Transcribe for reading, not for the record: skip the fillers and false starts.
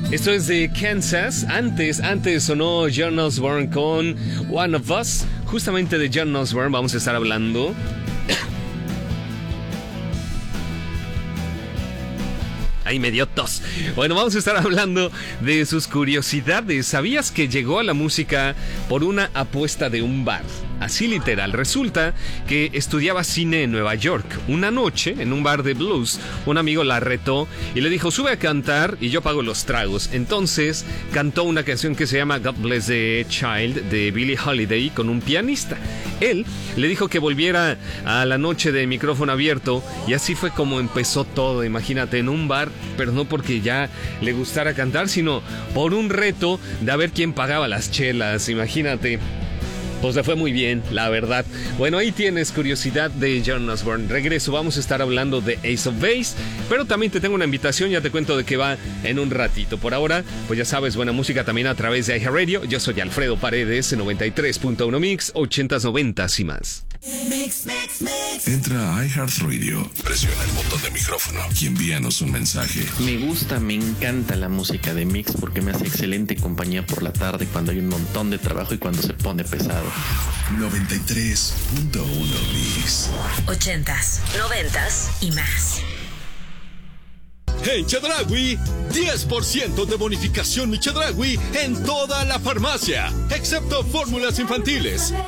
Esto es de Kansas. Antes sonó John Osborne con One of Us. Justamente de John Osborne vamos a estar hablando. Ahí me dio tos. Bueno, vamos a estar hablando de sus curiosidades. ¿Sabías que llegó a la música por una apuesta de un bar? Así literal. Resulta que estudiaba cine en Nueva York. Una noche, en un bar de blues, un amigo la retó y le dijo: sube a cantar y yo pago los tragos. Entonces cantó una canción que se llama God Bless the Child de Billie Holiday con un pianista. Él le dijo que volviera a la noche de micrófono abierto y así fue como empezó todo. Imagínate, en un bar, pero no porque ya le gustara cantar, sino por un reto de a ver quién pagaba las chelas. Imagínate. Pues le fue muy bien, la verdad. Bueno, ahí tienes curiosidad de John Osborne. Regreso, vamos a estar hablando de Ace of Base, pero también te tengo una invitación, ya te cuento de qué va en un ratito. Por ahora, pues ya sabes, buena música también a través de iHeartRadio. Yo soy Alfredo Paredes, 93.1 Mix, 80s, 90s y más. Entra a iHeartRadio, presiona el botón de micrófono y envíanos un mensaje. Me encanta la música de Mix porque me hace excelente compañía por la tarde cuando hay un montón de trabajo y cuando se pone pesado. 93.1 Mix. 80s, 90s y más. En Chedraui, 10% de bonificación mi Chedraui en toda la farmacia, excepto fórmulas infantiles.